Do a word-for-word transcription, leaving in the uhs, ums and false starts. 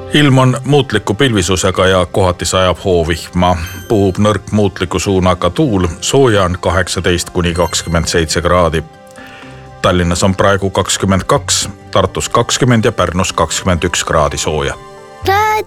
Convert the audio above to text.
Ilm on muutliku pilvisusega ja kohati sajab hoovihma. Puhub nõrk muutliku suunaga tuul, sooja on kaheksateist kuni kakskümmend seitse kraadi. Tallinnas on praegu kakskümmend kaks, Tartus kakskümmend ja Pärnus kakskümmend üks kraadi sooja.